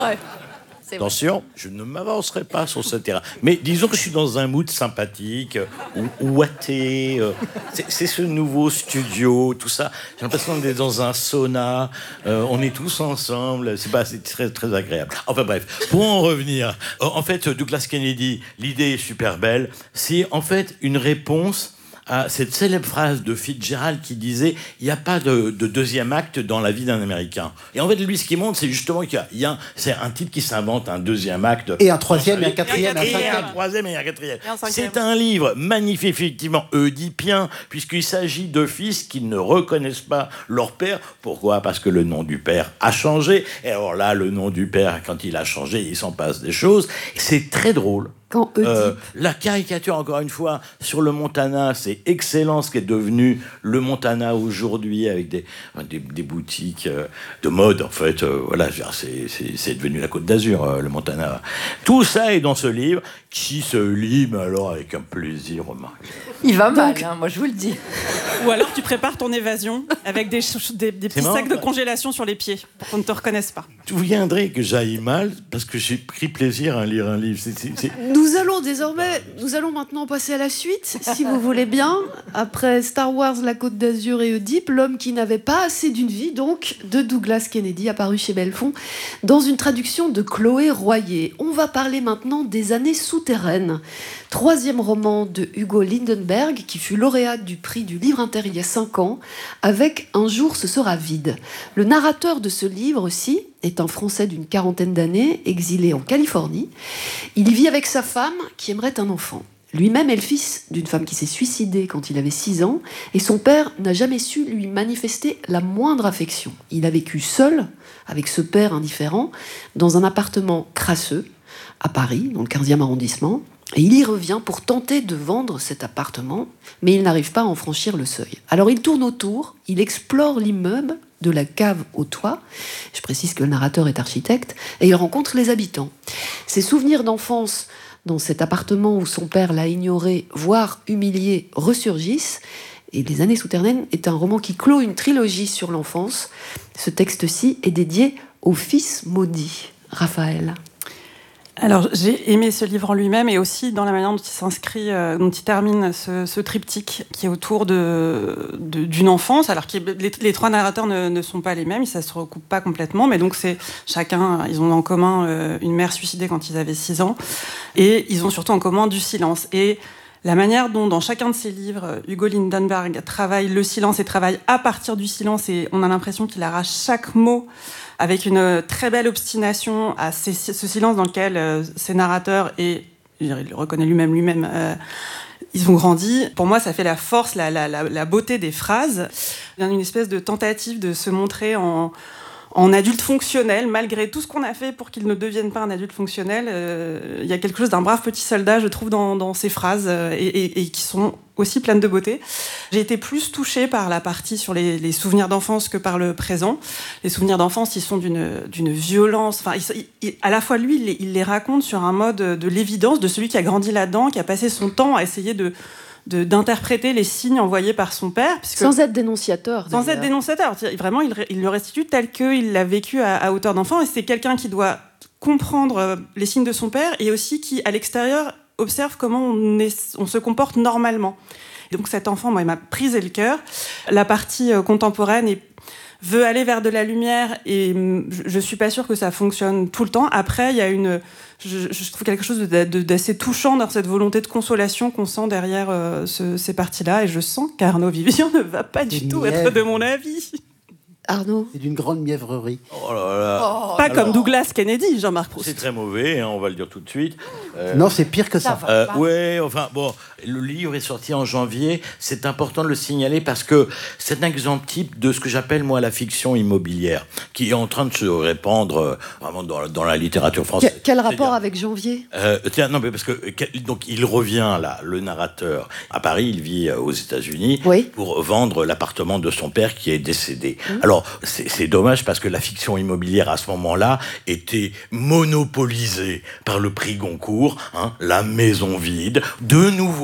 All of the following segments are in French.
Ouais. Attention, je ne m'avancerai pas sur ce terrain. Mais disons que je suis dans un mood sympathique, ouaté. C'est ce nouveau studio, tout ça. J'ai l'impression d'être dans un sauna. On est tous ensemble. C'est très, très agréable. Enfin bref, pour en revenir. En fait, Douglas Kennedy, l'idée est super belle. C'est en fait une réponse à cette célèbre phrase de Fitzgerald qui disait « Il n'y a pas de deuxième acte dans la vie d'un Américain ». Et en fait, lui, ce qui montre, c'est justement c'est un type qui s'invente un deuxième acte. Et un troisième, et un quatrième, et un troisième, et un quatrième. C'est un livre magnifique, effectivement, oedipien, puisqu'il s'agit de fils qui ne reconnaissent pas leur père. Pourquoi ? Parce que le nom du père a changé. Et alors là, le nom du père, quand il a changé, il s'en passe des choses. C'est très drôle. La caricature, encore une fois, sur le Montana, c'est excellent ce qui est devenu le Montana aujourd'hui, avec des boutiques de mode, en fait. Voilà, c'est devenu la Côte d'Azur, le Montana. Tout ça est dans ce livre, qui se lit, mais alors avec un plaisir remarquable. Il va mal, moi je vous le dis. Ou alors tu prépares ton évasion avec des petits sacs de congélation sur les pieds, pour qu'on ne te reconnaisse pas. Tout viendrait que j'aille mal, parce que j'ai pris plaisir à lire un livre. Nous allons maintenant passer à la suite, si vous voulez bien. Après Star Wars, La Côte d'Azur et Oedipe, L'homme qui n'avait pas assez d'une vie, donc, de Douglas Kennedy, apparu chez Belfond, dans une traduction de Chloé Royer. On va parler maintenant des années souterraines. 3e roman de Hugo Lindenberg, qui fut lauréat du prix du livre inter il y a 5 ans, avec Un jour ce sera vide. Le narrateur de ce livre aussi est un Français d'une 40aine d'années, exilé en Californie. Il y vit avec sa femme, qui aimerait un enfant. Lui-même est le fils d'une femme qui s'est suicidée quand il avait 6 ans, et son père n'a jamais su lui manifester la moindre affection. Il a vécu seul, avec ce père indifférent, dans un appartement crasseux, à Paris, dans le 15e arrondissement, et il y revient pour tenter de vendre cet appartement, mais il n'arrive pas à en franchir le seuil. Alors il tourne autour, il explore l'immeuble, de la cave au toit. Je précise que le narrateur est architecte, et il rencontre les habitants. Ses souvenirs d'enfance dans cet appartement où son père l'a ignoré, voire humilié, ressurgissent. Et Les années souterraines est un roman qui clôt une trilogie sur l'enfance. Ce texte-ci est dédié au fils maudit. Raphaël. Alors, j'ai aimé ce livre en lui-même et aussi dans la manière dont il s'inscrit, dont il termine ce triptyque qui est autour d'une enfance. Alors que les 3 narrateurs ne sont pas les mêmes, ça ne se recoupe pas complètement, mais donc c'est chacun, ils ont en commun une mère suicidée quand ils avaient 6 ans, et ils ont surtout en commun du silence. Et la manière dont, dans chacun de ses livres, Hugo Lindenberg travaille le silence et travaille à partir du silence, et on a l'impression qu'il arrache chaque mot avec une très belle obstination à ce silence dans lequel ces narrateurs, et il le reconnaît lui-même, ils ont grandi. Pour moi, ça fait la force, la beauté des phrases. Il y a une espèce de tentative de se montrer en adulte fonctionnel, malgré tout ce qu'on a fait pour qu'il ne devienne pas un adulte fonctionnel. Il y a quelque chose d'un brave petit soldat, je trouve, dans ces phrases, et qui sont aussi pleines de beauté. J'ai été plus touchée par la partie sur les souvenirs d'enfance que par le présent. Les souvenirs d'enfance, ils sont d'une violence. Enfin, à la fois, lui, il les raconte sur un mode de l'évidence de celui qui a grandi là-dedans, qui a passé son temps à essayer d'interpréter les signes envoyés par son père. Sans être dénonciateur. Sans être dénonciateur. Vraiment, il le restitue tel qu'il l'a vécu à hauteur d'enfant. Et c'est quelqu'un qui doit comprendre les signes de son père et aussi qui, à l'extérieur, observe comment on se comporte normalement. Et donc cet enfant, moi, il m'a brisé le cœur. La partie contemporaine veut aller vers de la lumière et je suis pas sûre que ça fonctionne tout le temps. Après, il y a je trouve quelque chose d'assez touchant dans cette volonté de consolation qu'on sent derrière ces parties-là, et je sens qu'Arnaud Vivien ne va pas du tout être de mon avis. Arnaud. C'est d'une grande mièvrerie. Oh là là. Pas comme Douglas Kennedy, Jean-Marc Proust. C'est très mauvais, hein, on va le dire tout de suite. Non, c'est pire que ça. Ouais, enfin, bon, le livre est sorti en janvier. C'est important de le signaler parce que c'est un exemple type de ce que j'appelle, moi, la fiction immobilière, qui est en train de se répandre vraiment dans la littérature française. Quel rapport avec janvier ? Non, mais parce que donc il revient là, le narrateur à Paris, il vit aux États-Unis pour vendre l'appartement de son père qui est décédé. Alors c'est dommage parce que la fiction immobilière à ce moment-là était monopolisée par le prix Goncourt, hein, La maison vide. De nouveau,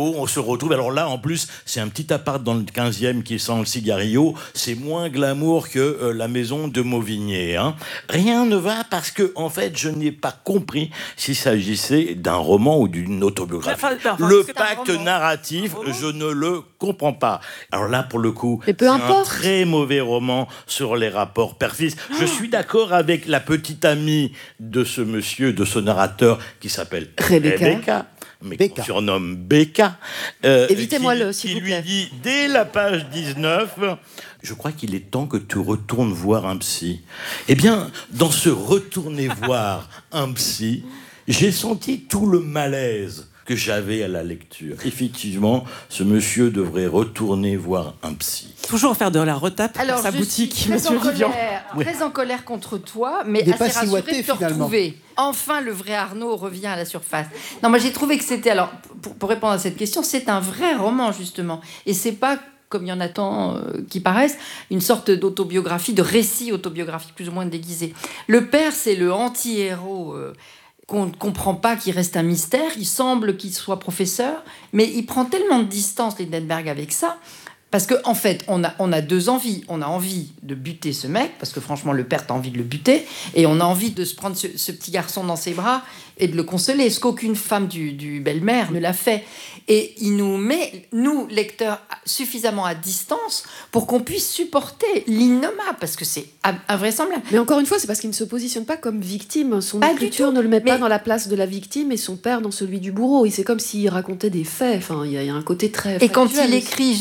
là-haut, on se retrouve. Alors là, en plus, c'est un petit appart dans le 15e qui sent le cigarillo. C'est moins glamour que la maison de Mauvigné. Hein. Rien ne va parce que, en fait, je n'ai pas compris s'il s'agissait d'un roman ou d'une autobiographie. Le pacte narratif, je ne le comprends pas. Alors là, pour le coup, c'est un très mauvais roman sur les rapports père-fils. Je suis d'accord avec la petite amie de ce monsieur, de ce narrateur qui s'appelle Rebecca. Mais qu'on surnomme Becca, évitez-moi-le, s'il vous plaît. Qui lui dit, dès la page 19, je crois qu'il est temps que tu retournes voir un psy. Eh bien, dans ce retourner voir un psy, j'ai senti tout le malaise que j'avais à la lecture. Effectivement, ce monsieur devrait retourner voir un psy. Toujours faire de la retape pour sa boutique, monsieur Vivian. Très en colère contre toi, mais assez rassurée de te retrouver. Enfin, le vrai Arnaud revient à la surface. Non, moi j'ai trouvé que c'était... Alors, pour répondre à cette question, c'est un vrai roman, justement. Et c'est pas, comme il y en a tant qui paraissent, une sorte d'autobiographie, de récit autobiographique, plus ou moins déguisé. Le père, c'est le anti-héros... qu'on ne comprend pas, qui reste un mystère. Il semble qu'il soit professeur, mais il prend tellement de distance, Lindenberg, avec ça, parce qu'en fait, on a deux envies. On a envie de buter ce mec, parce que franchement, le père, t'as envie de le buter, et on a envie de se prendre ce petit garçon dans ses bras et de le consoler, ce qu'aucune femme du belle-mère ne l'a fait. Et il nous met, nous, lecteurs, suffisamment à distance pour qu'on puisse supporter l'innommable, parce que c'est invraisemblable. Mais encore une fois, c'est parce qu'il ne se positionne pas comme victime. Son écriture ne le met pas dans la place de la victime et son père dans celui du bourreau. Et c'est comme s'il racontait des faits. Enfin, il y a un côté très factuel. Et quand il écrit «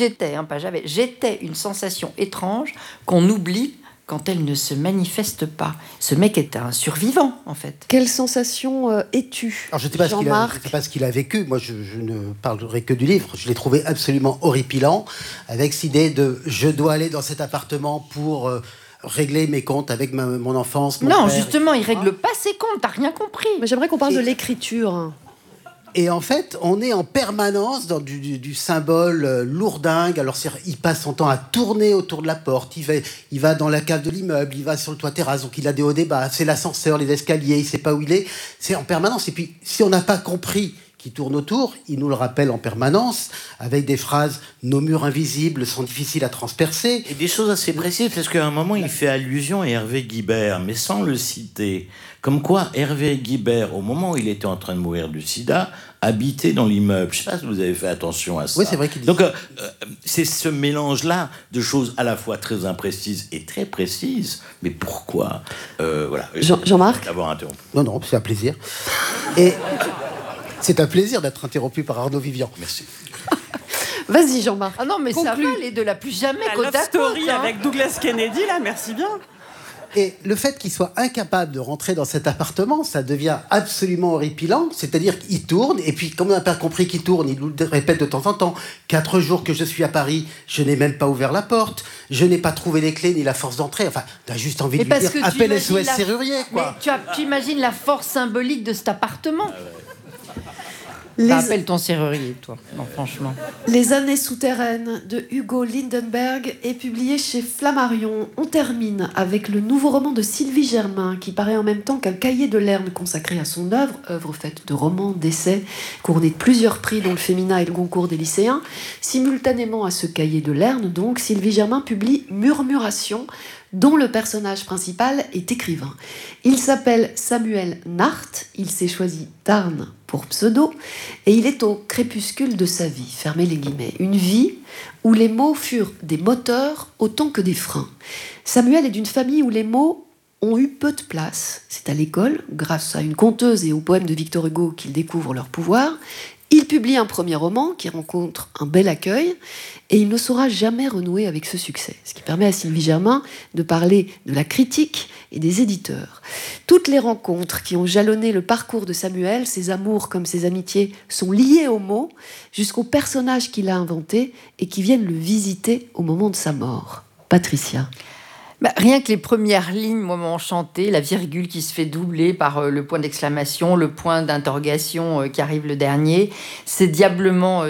j'étais une sensation étrange qu'on oublie quand elle ne se manifeste pas ». Ce mec est un survivant, en fait. Quelle sensation es-tu, Alors, je ne sais pas ce qu'il a vécu. Moi, je ne parlerai que du livre. Je l'ai trouvé absolument horripilant, avec cette idée de « je dois aller dans cet appartement pour régler mes comptes avec mon enfance, mon Non, père, justement, etc. il règle pas ses comptes, t'as rien compris. Mais j'aimerais qu'on parle de l'écriture. Et en fait, on est en permanence dans du symbole lourdingue. Alors, il passe son temps à tourner autour de la porte. Il va dans la cave de l'immeuble, il va sur le toit terrasse. Donc, il a des hauts, des bas. C'est l'ascenseur, les escaliers, il ne sait pas où il est. C'est en permanence. Et puis, si on n'a pas compris qu'il tourne autour, il nous le rappelle en permanence, avec des phrases « nos murs invisibles sont difficiles à transpercer ». Et des choses assez précises, parce qu'à un moment, il fait allusion à Hervé Guibert, mais sans le citer. Comme quoi, Hervé Guibert, au moment où il était en train de mourir du sida, habitait dans l'immeuble. Je ne sais pas si vous avez fait attention à ça. Oui, c'est vrai qu'il dit. Donc, c'est ce mélange-là de choses à la fois très imprécises et très précises. Mais pourquoi voilà. Jean-Marc ? D'avoir interrompu. Non, c'est un plaisir. Et c'est un plaisir d'être interrompu par Arnaud Vivian. Merci. Vas-y, Jean-Marc. Ah non, mais ça va aller de la plus jamais la côte love à story côte, hein. avec Douglas Kennedy, là, merci bien. Et le fait qu'il soit incapable de rentrer dans cet appartement, ça devient absolument horripilant. C'est-à-dire qu'il tourne, et puis comme on n'a pas compris qu'il tourne, il nous le répète de temps en temps. 4 jours que je suis à Paris, je n'ai même pas ouvert la porte, je n'ai pas trouvé les clés ni la force d'entrée. Enfin, t'as juste envie de lui dire, appelle SOS Serrurier, quoi. Mais tu imagines la force symbolique de cet appartement. Appelle ton serrurier, toi. Non, franchement. Les années souterraines de Hugo Lindenberg est publié chez Flammarion. On termine avec le nouveau roman de Sylvie Germain, qui paraît en même temps qu'un cahier de Lerne consacré à son œuvre faite de romans, d'essais, couronnée de plusieurs prix, dont le Féminin et le Goncourt des lycéens. Simultanément à ce cahier de Lerne, donc, Sylvie Germain publie Murmuration, dont le personnage principal est écrivain. Il s'appelle Samuel Nart, il s'est choisi Tarn pour pseudo, et il est au crépuscule de sa vie, fermez les guillemets, une vie où les mots furent des moteurs autant que des freins. Samuel est d'une famille où les mots ont eu peu de place. C'est à l'école, grâce à une conteuse et au poème de Victor Hugo, qu'il découvre leur pouvoir. Il publie un premier roman qui rencontre un bel accueil et il ne saura jamais renouer avec ce succès. Ce qui permet à Sylvie Germain de parler de la critique et des éditeurs. Toutes les rencontres qui ont jalonné le parcours de Samuel, ses amours comme ses amitiés, sont liées aux mots jusqu'aux personnages qu'il a inventés et qui viennent le visiter au moment de sa mort. Patricia. Rien que les premières lignes, moi, m'ont enchanté. La virgule qui se fait doubler par le point d'exclamation, le point d'interrogation qui arrive le dernier. C'est diablement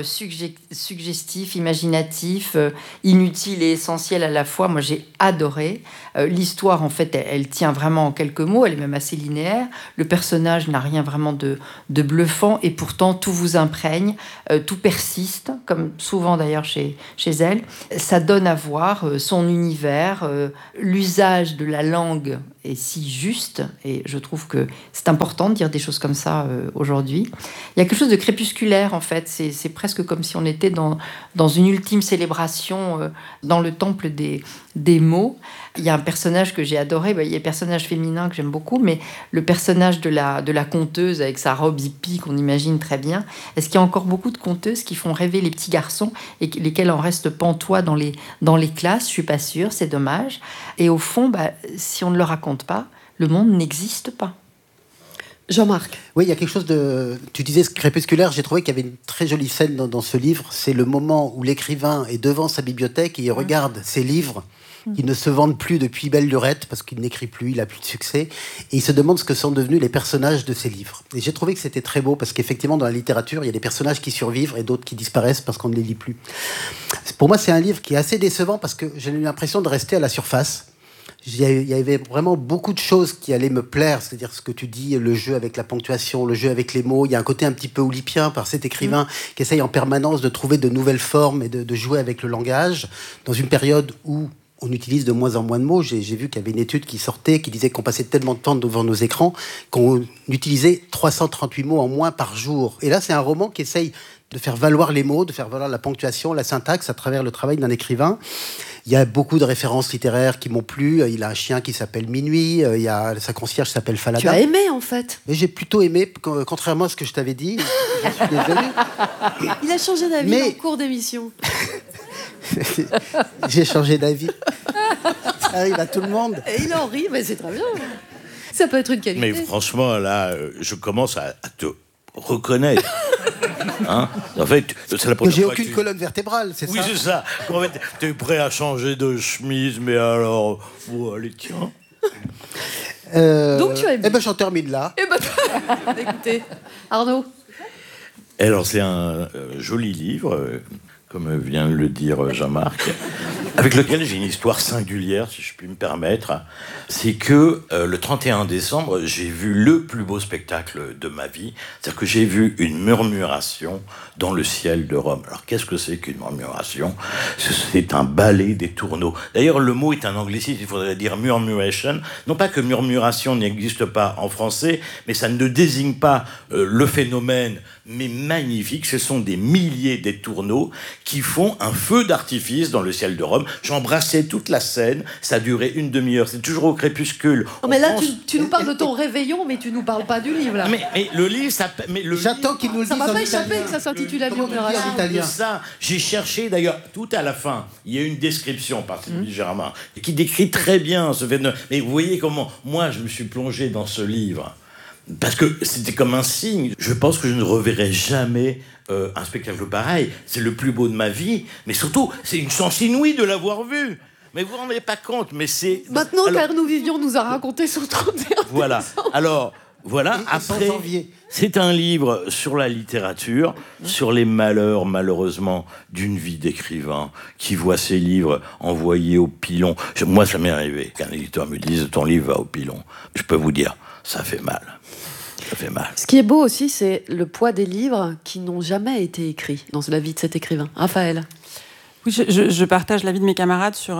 suggestif, imaginatif, inutile et essentiel à la fois. Moi, j'ai adoré. L'histoire, en fait, elle tient vraiment en quelques mots. Elle est même assez linéaire. Le personnage n'a rien vraiment de bluffant. Et pourtant, tout vous imprègne. Tout persiste, comme souvent d'ailleurs chez elle. Ça donne à voir son univers. L'usage de la langue est si juste, et je trouve que c'est important de dire des choses comme ça aujourd'hui. Il y a quelque chose de crépusculaire, en fait. C'est presque comme si on était dans une ultime célébration dans le temple des mots. Il y a un personnage que j'ai adoré, il y a un personnage féminin que j'aime beaucoup, mais le personnage de la conteuse avec sa robe hippie qu'on imagine très bien. Est-ce qu'il y a encore beaucoup de conteuses qui font rêver les petits garçons et lesquels en restent pantois dans les classes? Je suis pas sûre, c'est dommage. Et au fond, si on ne le raconte pas, le monde n'existe pas. Jean-Marc. Oui, il y a quelque chose de... Tu disais crépusculaire, j'ai trouvé qu'il y avait une très jolie scène dans ce livre. C'est le moment où l'écrivain est devant sa bibliothèque et il regarde ses livres qui ne se vendent plus depuis belle lurette parce qu'il n'écrit plus, il n'a plus de succès. Et il se demande ce que sont devenus les personnages de ses livres. Et j'ai trouvé que c'était très beau parce qu'effectivement, dans la littérature, il y a des personnages qui survivent et d'autres qui disparaissent parce qu'on ne les lit plus. Pour moi, c'est un livre qui est assez décevant parce que j'ai eu l'impression de rester à la surface. Il y avait vraiment beaucoup de choses qui allaient me plaire, c'est-à-dire ce que tu dis, le jeu avec la ponctuation, le jeu avec les mots. Il y a un côté un petit peu oulipien par cet écrivain qui essaye en permanence de trouver de nouvelles formes et de jouer avec le langage dans une période où on utilise de moins en moins de mots. J'ai vu qu'il y avait une étude qui sortait qui disait qu'on passait tellement de temps devant nos écrans qu'on utilisait 338 mots en moins par jour. Et là, c'est un roman qui essaye de faire valoir les mots, de faire valoir la ponctuation, la syntaxe à travers le travail d'un écrivain. Il y a beaucoup de références littéraires qui m'ont plu. Il a un chien qui s'appelle Minuit. Il y a sa concierge qui s'appelle Falada. Tu as aimé, en fait. Mais j'ai plutôt aimé, contrairement à ce que je t'avais dit. Je suis désolé. Il a changé d'avis en cours d'émission. J'ai changé d'avis. Ça arrive à tout le monde. Et il en rit, mais c'est très bien. Ça peut être une qualité. Mais franchement, là, je commence à te reconnaître. Hein, en fait, c'est la première j'ai fois aucune colonne vertébrale, c'est oui, ça? Oui, c'est ça. En fait, t'es prêt à changer de chemise, mais alors, allez, tiens. Donc tu as aimé. Eh ben, j'en termine là. Écoutez, Arnaud. Alors, c'est un joli livre, comme vient de le dire Jean-Marc, avec lequel j'ai une histoire singulière, si je puis me permettre. C'est que le 31 décembre, j'ai vu le plus beau spectacle de ma vie. C'est-à-dire que j'ai vu une murmuration dans le ciel de Rome. Alors, qu'est-ce que c'est qu'une murmuration? C'est un ballet des tourneaux. D'ailleurs, le mot est un anglicisme, il faudrait dire murmuration. Non pas que murmuration n'existe pas en français, mais ça ne désigne pas le phénomène, mais magnifique. Ce sont des milliers des tourneaux qui font un feu d'artifice dans le ciel de Rome. J'embrassais toute la scène, ça durait une demi-heure, c'est toujours au crépuscule. Non, mais là, tu nous parles de ton réveillon, mais tu nous parles pas du livre, là. Mais le livre, j'attends qu'il nous le dise. Ça m'a pas échappé que ça s'intitule La murmuration. Ça, j'ai cherché, d'ailleurs, tout à la fin, il y a une description par Sylvie Germain qui décrit très bien ce phénomène. Mais vous voyez comment, moi, je me suis plongé dans ce livre. Parce que c'était comme un signe. Je pense que je ne reverrai jamais un spectacle pareil. C'est le plus beau de ma vie. Mais surtout, c'est une chance inouïe de l'avoir vu. Mais vous vous rendez pas compte, mais c'est... Maintenant qu'Arnaud Vivion nous a raconté son 31 Voilà. décembre. Alors, voilà. Après, c'est un livre sur la littérature, sur les malheurs, malheureusement, d'une vie d'écrivain qui voit ses livres envoyés au pilon. Moi, ça m'est arrivé qu'un éditeur me dise « ton livre va au pilon ». Je peux vous dire, ça fait mal. Ça fait mal. Ce qui est beau aussi, c'est le poids des livres qui n'ont jamais été écrits dans la vie de cet écrivain. Raphaël. Oui, je partage l'avis de mes camarades sur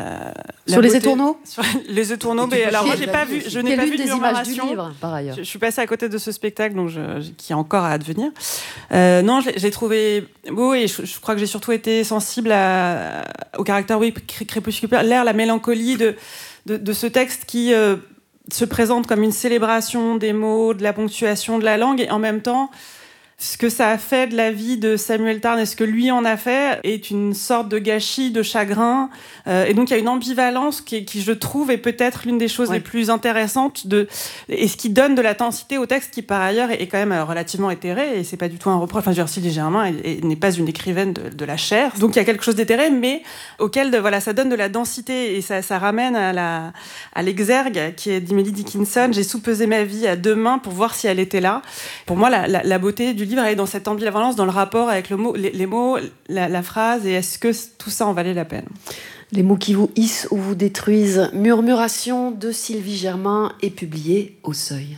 sur les étourneaux. Sur les étourneaux, mais alors moi j'ai pas vu, je n'ai pas vu de murmuration. Du livre, par ailleurs. Je suis passée à côté de ce spectacle, donc qui est encore à advenir. Non, je l'ai trouvé beau et je crois que j'ai surtout été sensible au caractère crépusculaire, la mélancolie de ce texte qui se présente comme une célébration des mots, de la ponctuation, de la langue, et en même temps ce que ça a fait de la vie de Samuel Tarn et ce que lui en a fait est une sorte de gâchis, de chagrin. Et donc, il y a une ambivalence qui, je trouve, est peut-être l'une des choses les plus intéressantes et ce qui donne de la densité au texte qui, par ailleurs, est quand même relativement éthéré. Et c'est pas du tout un reproche. Enfin, Sylvie Germain n'est pas une écrivaine de la chair. Donc, il y a quelque chose d'éthéré, mais auquel, ça donne de la densité et ça ramène à l'exergue qui est d'Emily Dickinson. J'ai soupesé ma vie à 2 mains pour voir si elle était là. Pour moi, la beauté du livre, elle est dans cette ambivalence, dans le rapport avec les mots, la phrase, et est-ce que tout ça en valait la peine ? Les mots qui vous hissent ou vous détruisent. Murmuration de Sylvie Germain est publié au Seuil.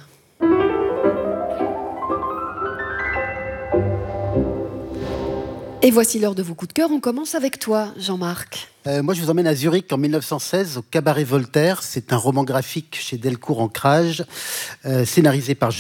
Et voici l'heure de vos coups de cœur. On commence avec toi, Jean-Marc. Moi, je vous emmène à Zurich en 1916, au Cabaret Voltaire. C'est un roman graphique chez Delcourt Ancrage, scénarisé par